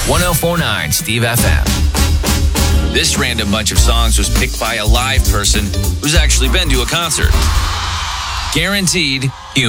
1049 Steve FM. This random bunch of songs was picked by a live person who's actually been to a concert. Guaranteed human.